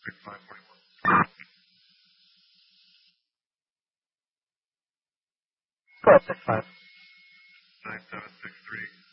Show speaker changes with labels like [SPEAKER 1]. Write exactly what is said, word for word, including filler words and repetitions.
[SPEAKER 1] six five four one.
[SPEAKER 2] Go ahead, six five.
[SPEAKER 1] nine seven six three.